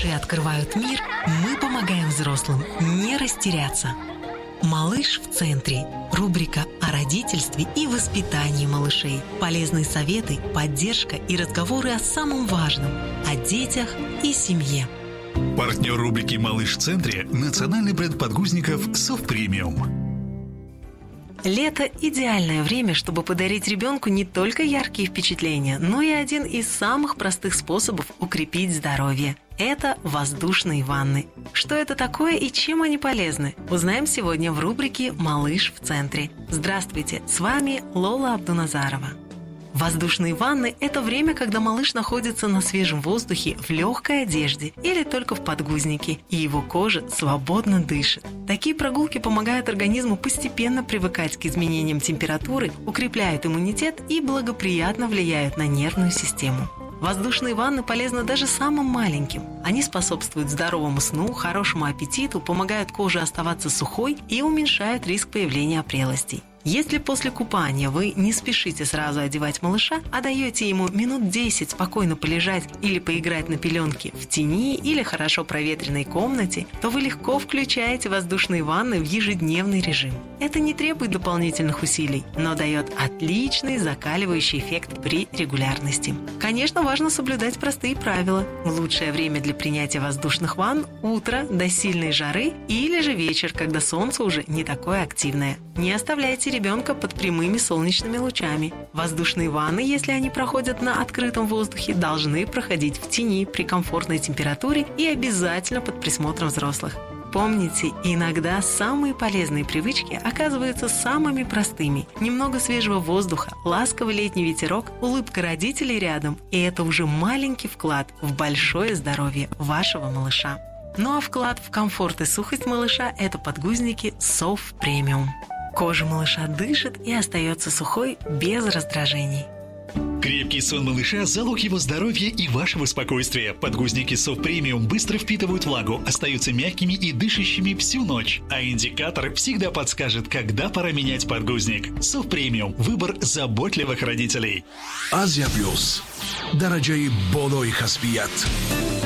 малыши открывают мир, мы помогаем взрослым не растеряться. «Малыш в центре» – рубрика о родительстве и воспитании малышей. Полезные советы, поддержка и разговоры о самом важном – о детях и семье. Партнер рубрики «Малыш в центре» – национальный бренд подгузников «Совпремиум». Лето – идеальное время, чтобы подарить ребенку не только яркие впечатления, но и один из самых простых способов укрепить здоровье. Это воздушные ванны. Что это такое и чем они полезны? Узнаем сегодня в рубрике «Малыш в центре». Здравствуйте, с вами Лола Абдуназарова. Воздушные ванны – это время, когда малыш находится на свежем воздухе в легкой одежде или только в подгузнике, и его кожа свободно дышит. Такие прогулки помогают организму постепенно привыкать к изменениям температуры, укрепляют иммунитет и благоприятно влияют на нервную систему. Воздушные ванны полезны даже самым маленьким. Они способствуют здоровому сну, хорошему аппетиту, помогают коже оставаться сухой и уменьшают риск появления опрелостей. Если после купания вы не спешите сразу одевать малыша, а даете ему минут 10 спокойно полежать или поиграть на пеленке в тени или хорошо проветренной комнате, то вы легко включаете воздушные ванны в ежедневный режим. Это не требует дополнительных усилий, но дает отличный закаливающий эффект при регулярности. Конечно, важно соблюдать простые правила. Лучшее время для принятия воздушных ванн – утро до сильной жары или же вечер, когда солнце уже не такое активное. Не оставляйте ребенка под прямыми солнечными лучами. Воздушные ванны, если они проходят на открытом воздухе, должны проходить в тени при комфортной температуре и обязательно под присмотром взрослых. Помните, иногда самые полезные привычки оказываются самыми простыми. Немного свежего воздуха, ласковый летний ветерок, улыбка родителей рядом – и это уже маленький вклад в большое здоровье вашего малыша. Ну а вклад в комфорт и сухость малыша – это подгузники Совпремиум. Кожа малыша дышит и остается сухой без раздражений. Крепкий сон малыша – залог его здоровья и вашего спокойствия. Подгузники Совпремиум быстро впитывают влагу, остаются мягкими и дышащими всю ночь. А индикатор всегда подскажет, когда пора менять подгузник. Совпремиум – выбор заботливых родителей. Азия Плюс. Дараджаи болои хасбият.